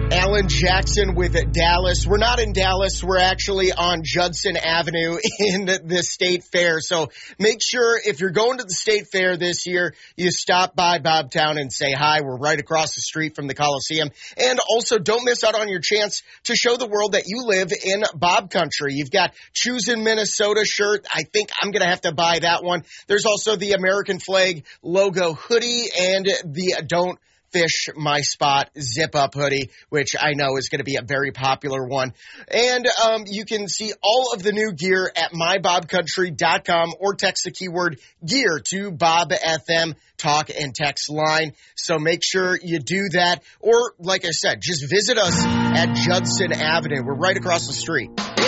Alan Jackson with Dallas. We're not in Dallas. We're actually on Judson Avenue in the State Fair. So make sure if you're going to the State Fair this year, you stop by Bobtown and say hi. We're right across the street from the Coliseum. And also don't miss out on your chance to show the world that you live in Bob Country. You've got Choosing Minnesota shirt. I think I'm going to have to buy that one. There's also the American flag logo hoodie and the Don't Fish My Spot zip-up hoodie, which I know is going to be a very popular one. And you can see all of the new gear at mybobcountry.com or text the keyword gear to Bob FM talk and text line. So make sure you do that. Or, like I said, just visit us at Judson Avenue. We're right across the street.